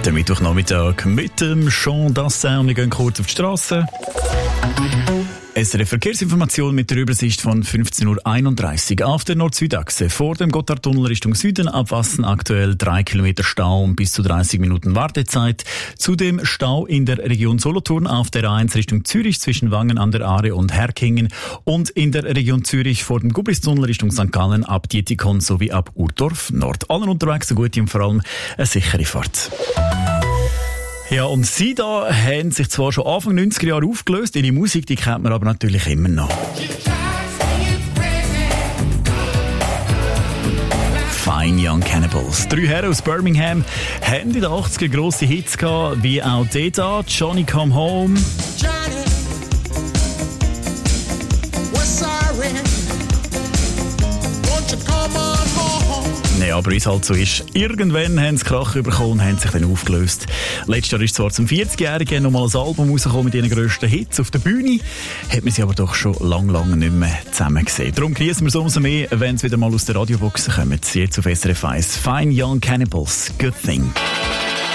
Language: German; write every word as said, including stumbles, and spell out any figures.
Der Mittwochnachmittag mit dem Jean Dassin und wir gehen kurz auf die Straße. S R F-Verkehrsinformation mit der Übersicht von fünfzehn Uhr einunddreißig auf der Nord-Süd-Achse. Vor dem Gotthardtunnel Richtung Süden abwassen aktuell drei Kilometer Stau und bis zu dreißig Minuten Wartezeit. Zudem Stau in der Region Solothurn auf der A eins Richtung Zürich zwischen Wangen an der Aare und Herkingen und in der Region Zürich vor dem Gubristunnel Richtung Sankt Gallen ab Dietikon sowie ab Urdorf Nord. Allen unterwegs eine gute und vor allem eine sichere Fahrt. Ja, und sie da haben sich zwar schon Anfang neunziger Jahre aufgelöst, ihre Musik, die kennt man aber natürlich immer noch. Fine Young Cannibals. Drei Herren aus Birmingham haben in den achtziger grosse Hits gehabt, wie auch der da, Johnny Come Home. Johnny, we're sorry. Won't you come on home? Nee, aber wie es halt so ist, irgendwann haben sie Krach bekommen und haben sich dann aufgelöst. Letztes Jahr ist zwar zum vierzigjährigen nochmal ein Album rausgekommen mit ihren grössten Hits. Auf der Bühne hat man sie aber doch schon lang, lang nicht mehr zusammen gesehen. Darum genießen wir es umso mehr, wenn sie wieder mal aus der Radiobox kommen. Jetzt auf S R F eins. Fine Young Cannibals. Good Thing.